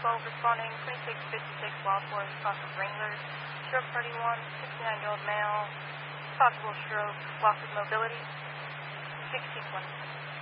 12 responding 2656 Wildforest, loss of Wrangler, stroke 31, 69-year-old male, possible stroke, loss of mobility, 1620.